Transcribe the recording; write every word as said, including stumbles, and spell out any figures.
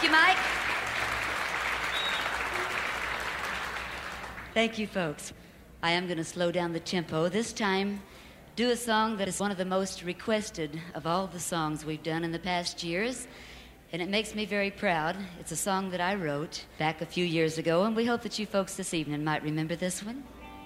Thank you, Mike. Thank you, folks. I am going to slow down the tempo. This time, do a song that is one of the most requested of all the songs we've done in the past years, and it makes me very proud. It's a song that I wrote back a few years ago, and we hope that you folks this evening might remember this one.